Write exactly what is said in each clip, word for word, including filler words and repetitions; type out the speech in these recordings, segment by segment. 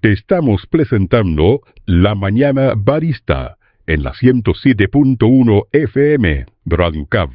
Te estamos presentando La Mañana Barista en la ciento siete punto uno F M, Radio Cab.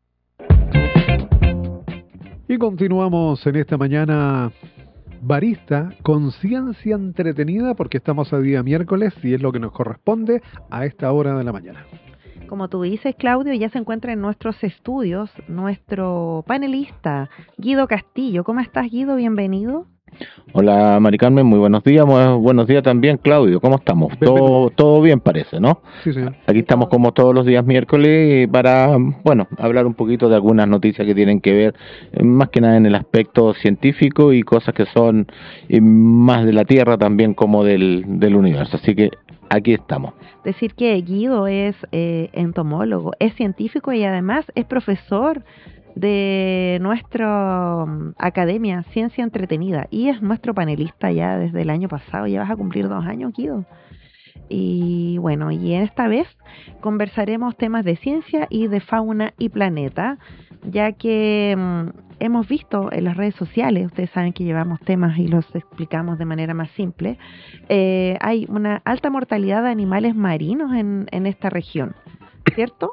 Y continuamos en esta mañana barista con ciencia entretenida, porque estamos a día miércoles y es lo que nos corresponde a esta hora de la mañana. Como tú dices, Claudio, ya se encuentra en nuestros estudios nuestro panelista, Guido Castillo. ¿Cómo estás, Guido? Bienvenido. Hola, Mari Carmen, muy buenos días. Muy buenos días también, Claudio. ¿Cómo estamos? Todo, todo bien, parece, ¿no? Sí, señor. Aquí estamos como todos los días miércoles para, bueno, hablar un poquito de algunas noticias que tienen que ver más que nada en el aspecto científico y cosas que son más de la Tierra también como del, del universo. Así que aquí estamos. Decir que Guido es eh, entomólogo, es científico y además es profesor de nuestra um, academia Ciencia Entretenida y es nuestro panelista ya desde el año pasado. Ya vas a cumplir dos años, Guido. Y bueno, y esta vez conversaremos temas de ciencia y de fauna y planeta, ya que um, hemos visto en las redes sociales, ustedes saben que llevamos temas y los explicamos de manera más simple, eh, hay una alta mortalidad de animales marinos en, en esta región, ¿cierto?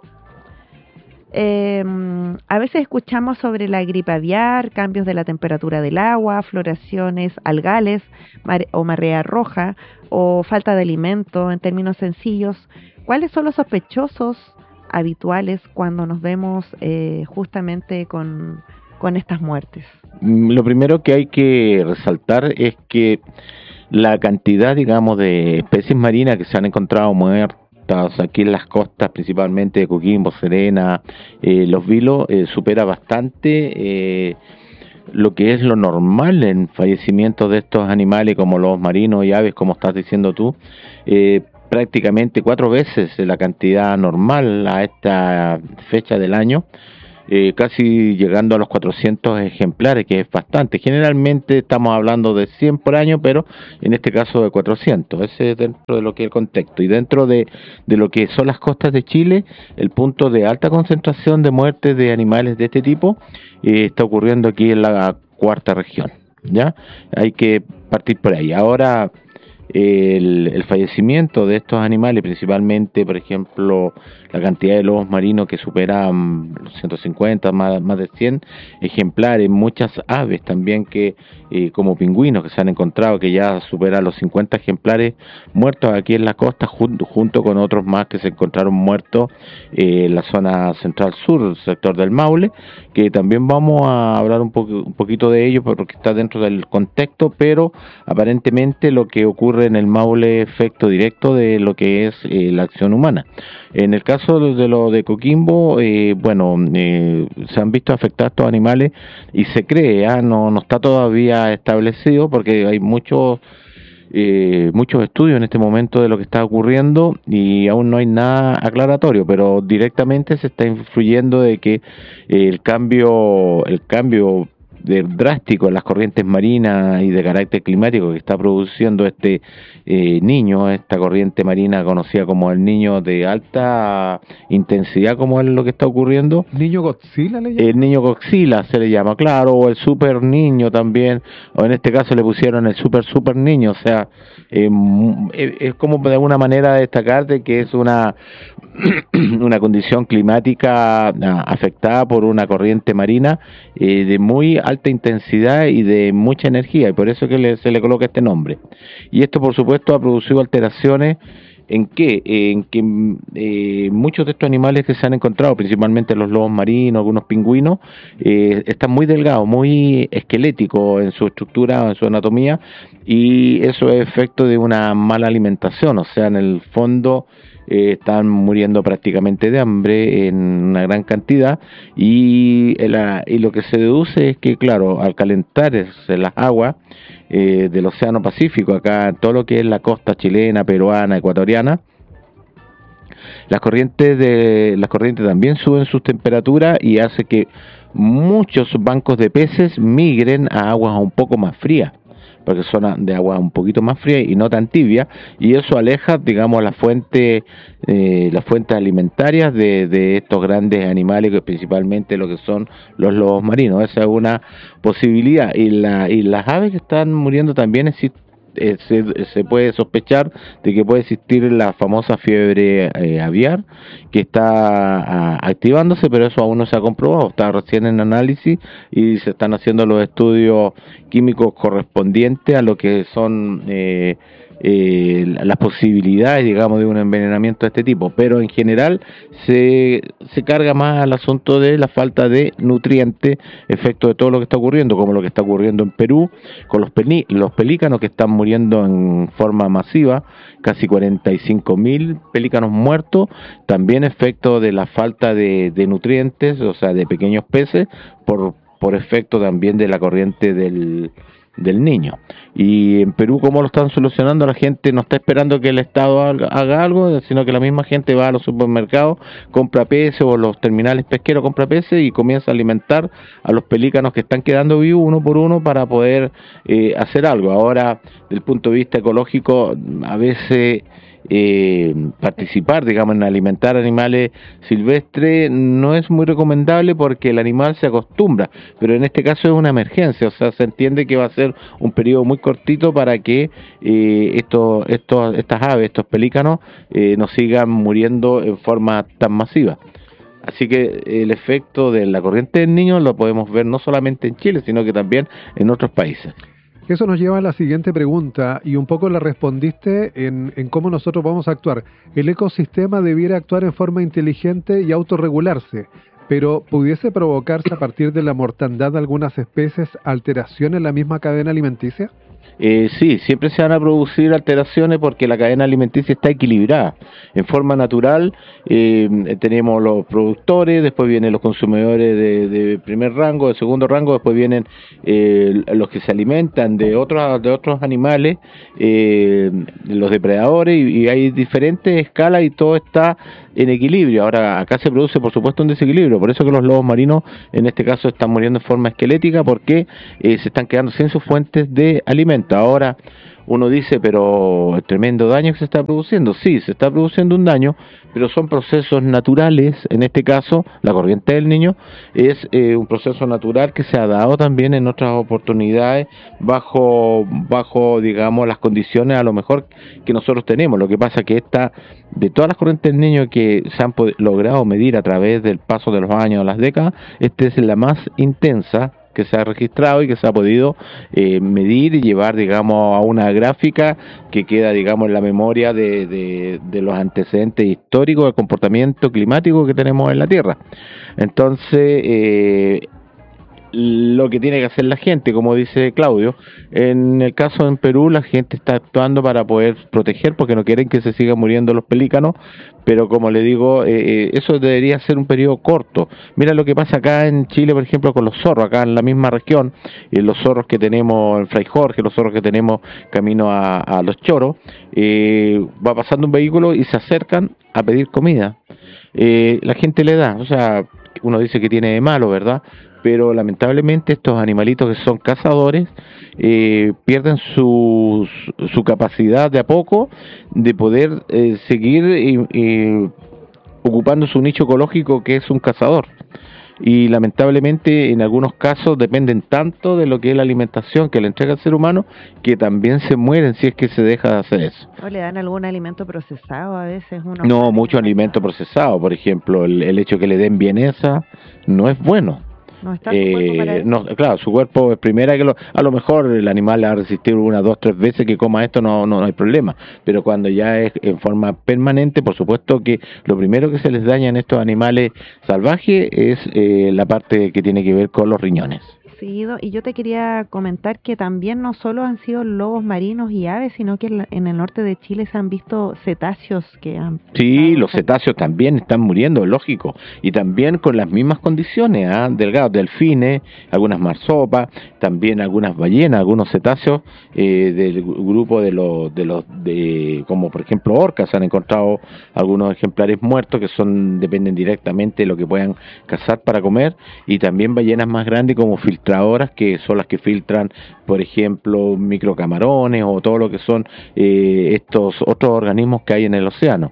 Eh, a veces escuchamos sobre la gripe aviar, cambios de la temperatura del agua, floraciones algales mare- o marea roja o falta de alimento. En términos sencillos, ¿cuáles son los sospechosos habituales cuando nos vemos eh, justamente con, con estas muertes? Lo primero que hay que resaltar es que la cantidad, digamos, de especies marinas que se han encontrado muertas aquí en las costas, principalmente de Coquimbo, Serena, eh, Los Vilos, eh, supera bastante eh, lo que es lo normal en fallecimientos de estos animales como los marinos y aves, como estás diciendo tú, eh, prácticamente cuatro veces la cantidad normal a esta fecha del año. Eh, casi llegando a los cuatrocientos ejemplares, que es bastante. Generalmente estamos hablando de cien por año, pero en este caso de cuatrocientos. Ese es dentro de lo que es el contexto. Y dentro de, de lo que son las costas de Chile, el punto de alta concentración de muertes de animales de este tipo eh, está ocurriendo aquí en la cuarta región. ¿Ya? Hay que partir por ahí. Ahora, el, el fallecimiento de estos animales, principalmente, por ejemplo, la cantidad de lobos marinos que superan los ciento cincuenta, más, más de cien ejemplares, muchas aves también que, eh, como pingüinos que se han encontrado, que ya superan los cincuenta ejemplares muertos aquí en la costa, junto, junto con otros más que se encontraron muertos eh, en la zona central sur, el sector del Maule, que también vamos a hablar un, po- un poquito de ello porque está dentro del contexto, pero aparentemente lo que ocurre en el Maule es efecto directo de lo que es eh, la acción humana. En el caso de lo de Coquimbo, eh, bueno, eh, se han visto afectados estos animales y se cree, ¿eh? no, no está todavía establecido porque hay muchos eh, muchos estudios en este momento de lo que está ocurriendo y aún no hay nada aclaratorio, pero directamente se está influyendo de que eh, el cambio, el cambio de drástico en las corrientes marinas y de carácter climático que está produciendo este eh, niño, esta corriente marina conocida como el niño de alta intensidad, como es lo que está ocurriendo. ¿Niño Godzilla le llama? El niño Godzilla se le llama, claro, o el super niño también, o en este caso le pusieron el super super niño, o sea, eh, es como de alguna manera destacar de que es una una condición climática uh, afectada por una corriente marina eh, de muy alta intensidad y de mucha energía, y por eso que le, se le coloca este nombre. Y esto, por supuesto, ha producido alteraciones en que, en que eh, muchos de estos animales que se han encontrado, principalmente los lobos marinos, algunos pingüinos, eh, están muy delgados, muy esqueléticos en su estructura o en su anatomía, y eso es efecto de una mala alimentación, o sea, en el fondo Eh, están muriendo prácticamente de hambre en una gran cantidad y, el, y lo que se deduce es que, claro, al calentarse las aguas eh, del Océano Pacífico, acá todo lo que es la costa chilena, peruana, ecuatoriana, las corrientes de las corrientes también suben sus temperaturas y hace que muchos bancos de peces migren a aguas un poco más frías, porque son de agua un poquito más fría y no tan tibia, y eso aleja, digamos, la fuente, eh, las fuentes alimentarias de, de estos grandes animales, que principalmente lo que son los lobos marinos. Esa es una posibilidad, y, la, y las aves que están muriendo también existe eh, se, se puede sospechar de que puede existir la famosa fiebre eh, aviar, que está a, activándose, pero eso aún no se ha comprobado, está recién en análisis y se están haciendo los estudios químicos correspondientes a lo que son eh, eh, las posibilidades, digamos, de un envenenamiento de este tipo, pero en general se, se carga más al asunto de la falta de nutrientes, efecto de todo lo que está ocurriendo, como lo que está ocurriendo en Perú, con los, peli, los pelícanos que están muriendo en forma masiva, casi cuarenta y cinco mil pelícanos muertos, también efecto de la falta de, de nutrientes, o sea, de pequeños peces, por, por efecto también de la corriente del del niño. Y en Perú, ¿cómo lo están solucionando? La gente no está esperando que el Estado haga, haga algo, sino que la misma gente va a los supermercados, compra peces, o los terminales pesqueros compra peces y comienza a alimentar a los pelícanos que están quedando vivos uno por uno para poder eh, hacer algo. Ahora, desde el punto de vista ecológico, a veces Eh, participar, digamos, en alimentar animales silvestres no es muy recomendable porque el animal se acostumbra, pero en este caso es una emergencia, o sea, se entiende que va a ser un periodo muy cortito para que eh, estos, estos, estas aves, estos pelícanos, eh, no sigan muriendo en forma tan masiva. Así que el efecto de la corriente del niño lo podemos ver no solamente en Chile, sino que también en otros países. Eso nos lleva a la siguiente pregunta, y un poco la respondiste en, en cómo nosotros vamos a actuar. El ecosistema debiera actuar en forma inteligente y autorregularse, pero ¿pudiese provocarse a partir de la mortandad de algunas especies alteración en la misma cadena alimenticia? Eh, sí, siempre se van a producir alteraciones porque la cadena alimenticia está equilibrada. En forma natural eh, tenemos los productores, después vienen los consumidores de, de primer rango, de segundo rango, después vienen eh, los que se alimentan de otros de otros animales, eh, los depredadores, y, y hay diferentes escalas y todo está en equilibrio. Ahora, acá se produce, por supuesto, un desequilibrio, por eso que los lobos marinos, en este caso, están muriendo en forma esquelética, porque eh, se están quedando sin sus fuentes de alimento. Ahora, uno dice, pero el tremendo daño que se está produciendo. Sí, se está produciendo un daño, pero son procesos naturales. En este caso, la corriente del niño es eh, un proceso natural que se ha dado también en otras oportunidades bajo, bajo, digamos, las condiciones a lo mejor que nosotros tenemos. Lo que pasa es que esta, de todas las corrientes del niño que se han logrado medir a través del paso de los años, las décadas, esta es la más intensa que se ha registrado y que se ha podido eh, medir y llevar, digamos, a una gráfica que queda, digamos, en la memoria de, de, de los antecedentes históricos del comportamiento climático que tenemos en la Tierra. Entonces, eh, lo que tiene que hacer la gente, como dice Claudio, en el caso en Perú, la gente está actuando para poder proteger, porque no quieren que se sigan muriendo los pelícanos, pero como le digo, eh, eso debería ser un periodo corto. Mira lo que pasa acá en Chile, por ejemplo, con los zorros, acá en la misma región, eh, los zorros que tenemos en Fray Jorge, los zorros que tenemos camino a, a Los Choros, eh, va pasando un vehículo y se acercan a pedir comida. Eh, la gente le da, o sea, uno dice que tiene de malo, ¿verdad?, pero lamentablemente estos animalitos que son cazadores eh, pierden su, su capacidad de a poco de poder eh, seguir eh, eh, ocupando su nicho ecológico, que es un cazador. Y lamentablemente en algunos casos dependen tanto de lo que es la alimentación que le entrega el ser humano, que también se mueren si es que se deja de hacer eso. ¿O le dan algún alimento procesado a veces? Uno no, mucho alimento procesado, por ejemplo, el, el hecho que le den vienesa no es bueno. No está su cuerpo para eh, no, claro, su cuerpo es primera que lo, a lo mejor el animal le va a resistir una, dos, tres veces que coma esto, no, no, no hay problema, pero cuando ya es en forma permanente, por supuesto que lo primero que se les daña en estos animales salvajes es eh, la parte que tiene que ver con los riñones. Sí, y yo te quería comentar que también no solo han sido lobos marinos y aves, sino que en el norte de Chile se han visto cetáceos que han... Sí, los cetáceos también están muriendo, lógico, y también con las mismas condiciones, ¿eh? Delgados, delfines, algunas marsopas, también algunas ballenas, algunos cetáceos eh, del grupo de los, de los, de como por ejemplo orcas, han encontrado algunos ejemplares muertos que son dependen directamente de lo que puedan cazar para comer, y también ballenas más grandes como filtradoras, que son las que filtran, por ejemplo, microcamarones o todo lo que son eh, estos otros organismos que hay en el océano.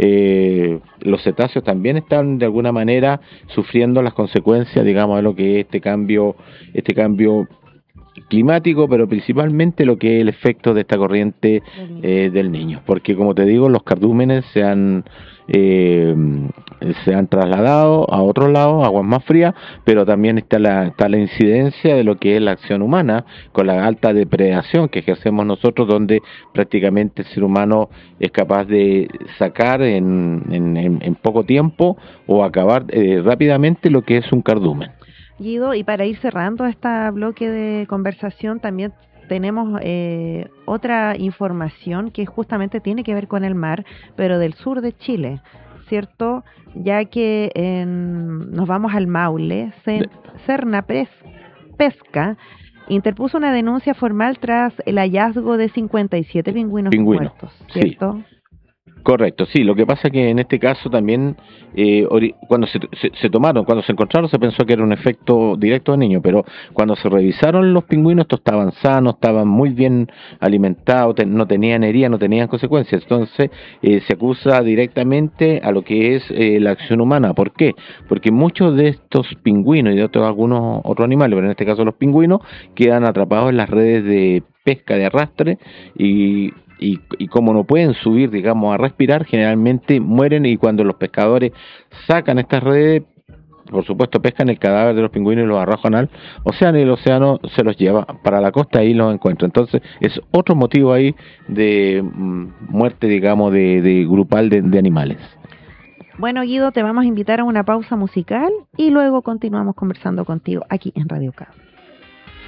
Eh, los cetáceos también están de alguna manera sufriendo las consecuencias, digamos, de lo que es este cambio, este cambio climático, pero principalmente lo que es el efecto de esta corriente eh, del Niño, porque como te digo, los cardúmenes se han eh, se han trasladado a otros lados, aguas más frías, pero también está la, está la incidencia de lo que es la acción humana, con la alta depredación que ejercemos nosotros, donde prácticamente el ser humano es capaz de sacar en, en, en, en poco tiempo o acabar eh, rápidamente lo que es un cardumen. Guido, y para ir cerrando este bloque de conversación, también tenemos eh, otra información que justamente tiene que ver con el mar, pero del sur de Chile, ¿cierto? Ya que en, nos vamos al Maule, Serna Pesca interpuso una denuncia formal tras el hallazgo de cincuenta y siete pingüinos Pingüino, muertos, ¿cierto? Sí. Correcto, sí, lo que pasa es que en este caso también, eh, cuando se, se, se tomaron, cuando se encontraron, se pensó que era un efecto directo de niño, pero cuando se revisaron los pingüinos, estos estaban sanos, estaban muy bien alimentados, ten, no tenían heridas, no tenían consecuencias, entonces eh, se acusa directamente a lo que es eh, la acción humana. ¿Por qué? Porque muchos de estos pingüinos y de otros algunos otros animales, pero en este caso los pingüinos, quedan atrapados en las redes de pesca de arrastre y Y, y como no pueden subir, digamos, a respirar, generalmente mueren, y cuando los pescadores sacan estas redes, por supuesto pescan el cadáver de los pingüinos y los arrojan al océano, y el océano se los lleva para la costa y los encuentra. Entonces es otro motivo ahí de mm, muerte, digamos, de, de grupal de, de animales. Bueno, Guido, te vamos a invitar a una pausa musical y luego continuamos conversando contigo aquí en Radio Cabo.